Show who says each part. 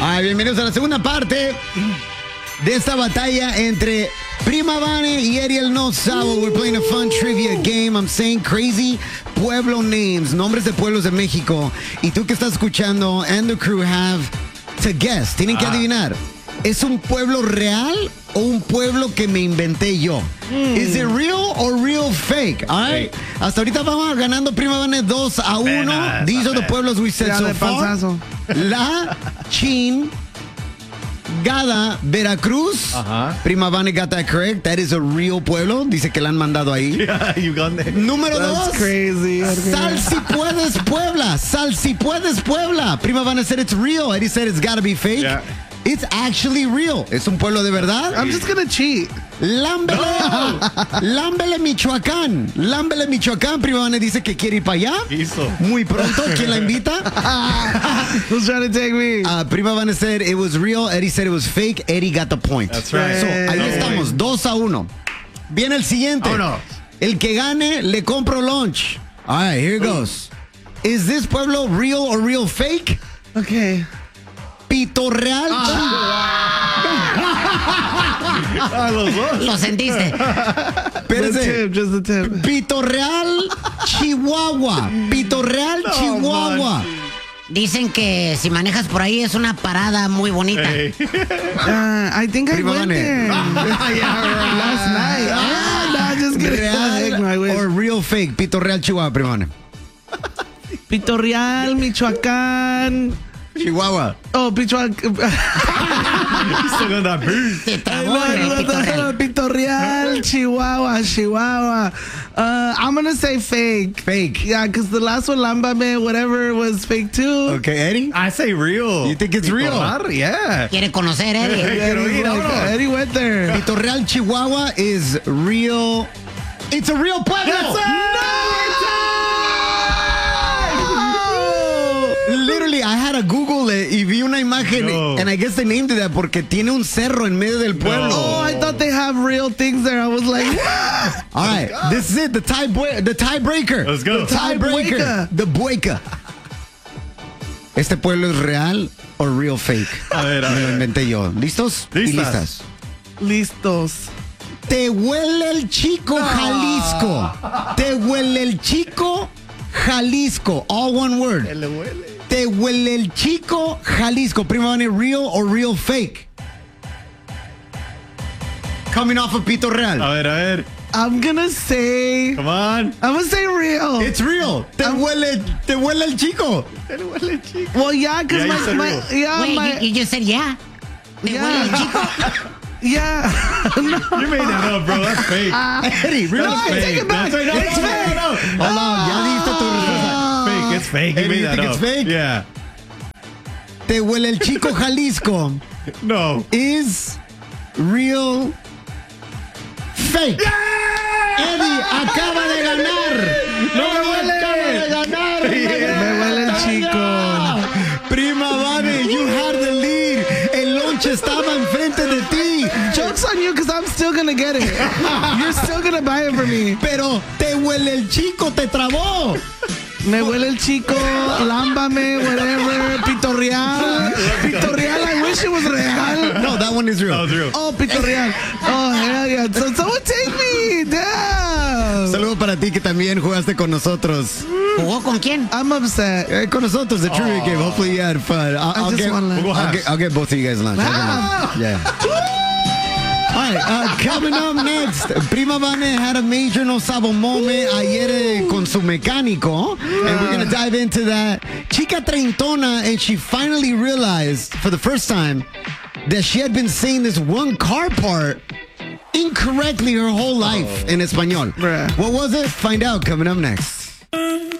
Speaker 1: Bienvenidos a la segunda parte de esta batalla entre Prima Vane y Ariel No Sabo. We're playing a fun trivia game. I'm saying crazy pueblo names, nombres de pueblos de México. Y tú que estás escuchando and the crew have to guess. Tienen que adivinar. ¿Es un pueblo real o un pueblo que me inventé yo? ¿Is it real or real fake? All right. Hasta ahorita vamos ganando Prima Vane 2-1. These are the pueblos we said so far. La Chingada, Veracruz. Prima Vane got that correct. That is a real pueblo. Dice que la han mandado ahí.
Speaker 2: Yeah, you got that.
Speaker 1: Número
Speaker 3: That's
Speaker 1: 2.
Speaker 3: crazy.
Speaker 1: Sal si puedes Puebla. Sal si puedes Puebla. Prima Vane said it's real. Eddie said it's gotta be fake.
Speaker 2: Yeah.
Speaker 1: It's actually real. ¿Es un pueblo de verdad?
Speaker 3: I'm just gonna cheat.
Speaker 1: Lámbele. Lámbele, Michoacán. Lámbele, Michoacán. Prima Vane dice que quiere ir para allá.
Speaker 2: Hizo.
Speaker 1: Muy pronto. ¿Quién la invita?
Speaker 3: Who's trying to take me?
Speaker 1: Prima Vane said it was real. Eddie said it was fake. Eddie got the point.
Speaker 2: That's right.
Speaker 1: So, ahí
Speaker 2: No
Speaker 1: estamos. 2-1. Viene el siguiente.
Speaker 2: Vámonos.
Speaker 1: El que gane, le compro lunch. All right, here it goes. Is this pueblo real or real fake?
Speaker 3: Okay.
Speaker 1: Pito Real.
Speaker 2: Los dos.
Speaker 4: Lo sentiste.
Speaker 1: Espérese.
Speaker 3: Just the tip.
Speaker 1: Pito Real, Chihuahua. Pito Real, Chihuahua.
Speaker 4: Dicen que si manejas por ahí es una parada muy bonita.
Speaker 2: Hey.
Speaker 3: I think I
Speaker 1: Prima
Speaker 3: went
Speaker 1: Vane.
Speaker 3: there last night. Nah, just kidding. Heck no, I wish.
Speaker 1: Or real fake. Pito Real, Chihuahua, Prima Vane.
Speaker 3: Pito Real, Michoacán.
Speaker 1: Chihuahua.
Speaker 3: Oh, Pichuac.
Speaker 2: Still got that beat.
Speaker 4: Te trabó el Pito Real.
Speaker 3: Pito Real, Chihuahua. I'm gonna say fake.
Speaker 1: Fake.
Speaker 3: Yeah, because the last one, Lambame, whatever, was fake too.
Speaker 1: Okay, Eddie?
Speaker 2: I say real.
Speaker 1: You think it's real?
Speaker 2: Yeah.
Speaker 4: Quiere conocer, Eddie.
Speaker 3: Eddie's like, Eddie went there.
Speaker 1: Pito Real, Chihuahua is real. It's a real pueblo. Literally, I had to Google it y vi una imagen,
Speaker 2: No.
Speaker 1: and I guess they named it that porque tiene un cerro en medio del pueblo.
Speaker 3: Oh, I thought they have real things there. I was like, what?
Speaker 1: All right, this is it, the tiebreaker.
Speaker 2: Let's go.
Speaker 1: The tiebreaker. The bueca. ¿Este pueblo es real o real fake?
Speaker 2: A ver,
Speaker 1: Me lo inventé yo. ¿Listos? Y
Speaker 2: Listas.
Speaker 3: Listos.
Speaker 1: Te huele el chico, Jalisco. Te huele el chico, Jalisco. All one word.
Speaker 2: Le huele.
Speaker 1: Te huele el chico, Jalisco. Prima Vane, real or real fake? Coming off of Pito Real.
Speaker 2: A ver.
Speaker 3: I'm gonna say real.
Speaker 1: It's real. Te huele el chico.
Speaker 2: Le huele chico.
Speaker 3: Well, yeah, because
Speaker 2: Yeah, you said real.
Speaker 4: Wait, you just said yeah. Me huele el chico.
Speaker 3: Yeah. No.
Speaker 2: You made that up, bro. That's fake.
Speaker 1: Eddie, real
Speaker 3: No, I
Speaker 1: fake.
Speaker 3: take it back.
Speaker 2: That's right.
Speaker 3: It's fake.
Speaker 2: No.
Speaker 1: Hold on, ya diste tu respuesta.
Speaker 2: Fake. It's fake. You
Speaker 1: Eddie,
Speaker 2: made
Speaker 1: you
Speaker 2: that
Speaker 1: think
Speaker 2: up.
Speaker 1: it's fake?
Speaker 2: Yeah.
Speaker 1: Te huele el chico, Jalisco
Speaker 2: No.
Speaker 1: is real fake. Eddie acaba de ganar.
Speaker 2: No me huele.
Speaker 1: Acaba de ganar.
Speaker 3: Me huele el chico.
Speaker 1: Prima Vane, you had the lead. El lonche estaba enfrente de ti.
Speaker 3: Joke's on you because I'm still gonna get it. You're still gonna buy it for me.
Speaker 1: Pero te huele el chico, te trabó.
Speaker 3: Me huele el chico, lámbame, whatever, Pito Real. Pito Real, I wish it was real.
Speaker 1: No, that one is real.
Speaker 2: That was real.
Speaker 3: Oh, Pito Real. Oh, hell yeah. So someone take me. Damn.
Speaker 1: Saludo para ti que también jugaste con nosotros.
Speaker 4: ¿Jugó con quién?
Speaker 3: I'm upset.
Speaker 1: Con nosotros, the trivia game. Hopefully you had fun. I'll
Speaker 3: just
Speaker 1: get,
Speaker 3: want lunch.
Speaker 2: We'll go halves.
Speaker 1: I'll get both of you guys lunch.
Speaker 3: Ah.
Speaker 1: Yeah. All right, coming up next, Prima Vane had a major no sabo moment ayer con su mecánico, and we're going to dive into that. Chica treintona, and she finally realized for the first time that she had been saying this one car part incorrectly her whole life in Español.
Speaker 3: Bruh.
Speaker 1: What was it? Find out coming up next.